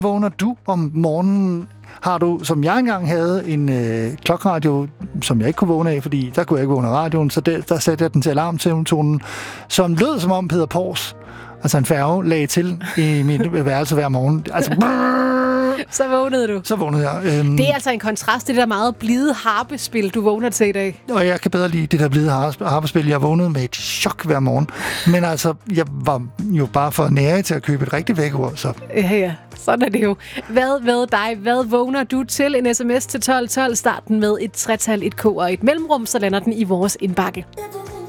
Vågner du om morgenen? Har du, som jeg engang havde, en klokradio, som jeg ikke kunne vågne af, fordi der kunne jeg ikke vågne af radioen, så der satte jeg den til alarmtonen, som lød som om Peter Pors, altså en færge, lagde til i mit værelse hver morgen. Altså, Så vågnede du. så vågnede jeg. Det er altså en kontrast til det der meget blide harpespil, du vågner til i dag. Og jeg kan bedre lide det der blide harpespil. Jeg vågnede med et chok hver morgen. Men altså, jeg var jo bare for nære til at købe et rigtigt vækkeur. Så. Ja, sådan er det jo. Hvad ved dig? Hvad vågner du til? En sms til 1212. Start den med et tretal, et k og et mellemrum, så lander den i vores indbakke.